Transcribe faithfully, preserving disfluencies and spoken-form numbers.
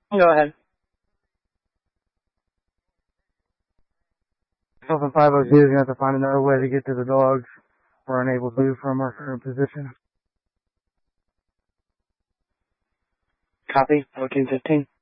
Go ahead. Alpha five oh two is going to have to find another way to get to the dogs. We're unable to from our current position. Copy. fourteen fifteen.